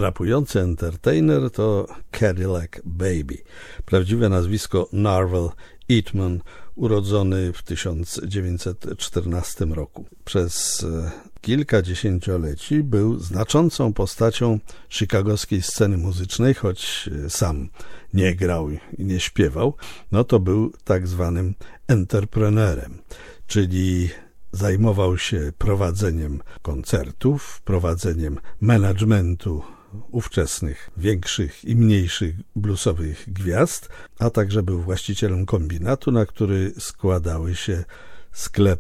rapujący entertainer to Cadillac Baby. Prawdziwe nazwisko Narvel Eatman, urodzony w 1914 roku. Przez kilka dziesięcioleci był znaczącą postacią chicagowskiej sceny muzycznej, choć sam nie grał i nie śpiewał, no to był tak zwanym entrepreneurem, czyli zajmował się prowadzeniem koncertów, prowadzeniem managementu ówczesnych większych i mniejszych bluesowych gwiazd, a także był właścicielem kombinatu, na który składały się sklep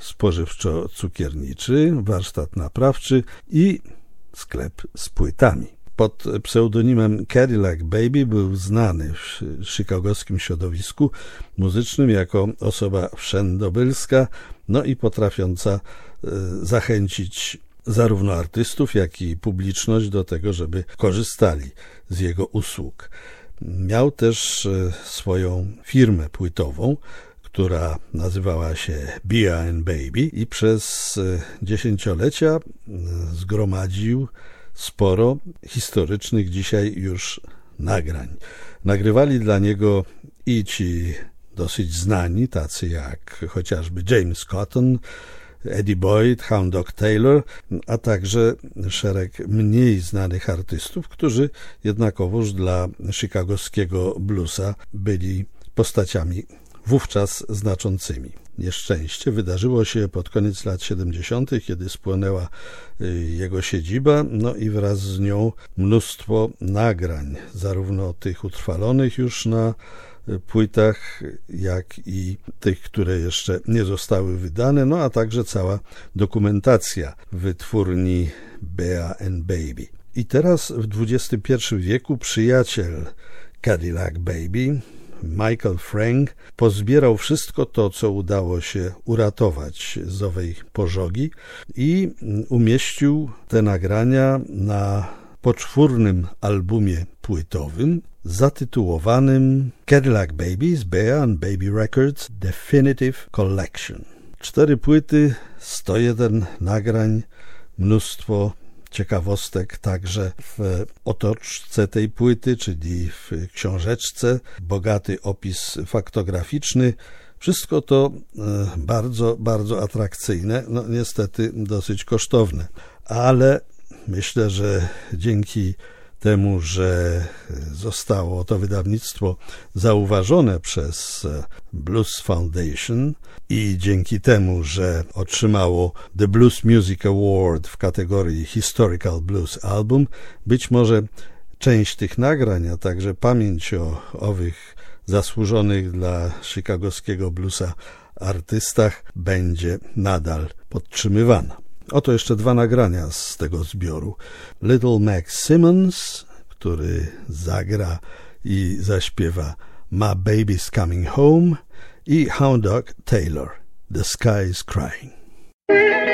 spożywczo-cukierniczy, warsztat naprawczy i sklep z płytami. Pod pseudonimem Cadillac Baby był znany w chicagowskim środowisku muzycznym jako osoba wszędobylska, no i potrafiąca zachęcić zarówno artystów, jak i publiczność do tego, żeby korzystali z jego usług. Miał też swoją firmę płytową, która nazywała się Beer and Baby i przez dziesięciolecia zgromadził sporo historycznych dzisiaj już nagrań. Nagrywali dla niego i ci dosyć znani, tacy jak chociażby James Cotton, Eddie Boyd, Hound Dog Taylor, a także szereg mniej znanych artystów, którzy jednakowoż dla chicagowskiego bluesa byli postaciami wówczas znaczącymi. Nieszczęście wydarzyło się pod koniec lat 70., kiedy spłonęła jego siedziba, no i wraz z nią mnóstwo nagrań, zarówno tych utrwalonych już na płytach, jak i tych, które jeszcze nie zostały wydane, no a także cała dokumentacja wytwórni Beer and Baby. I teraz w XXI wieku przyjaciel Cadillac Baby, Michael Frank, pozbierał wszystko to, co udało się uratować z owej pożogi i umieścił te nagrania na poczwórnym albumie płytowym zatytułowanym Cadillac Babies Beer and Baby Records Definitive Collection. 4 płyty, 101 nagrań, mnóstwo ciekawostek także w otoczce tej płyty, czyli w książeczce, bogaty opis faktograficzny. Wszystko to bardzo, bardzo atrakcyjne, no niestety dosyć kosztowne, ale myślę, że dzięki temu, że zostało to wydawnictwo zauważone przez Blues Foundation i dzięki temu, że otrzymało The Blues Music Award w kategorii Historical Blues Album, być może część tych nagrań, a także pamięć o owych zasłużonych dla chicagowskiego bluesa artystach będzie nadal podtrzymywana. Oto jeszcze 2 nagrania z tego zbioru. Little Max Simmons, który zagra i zaśpiewa My Baby's Coming Home, i Hound Dog Taylor, The Sky is Crying.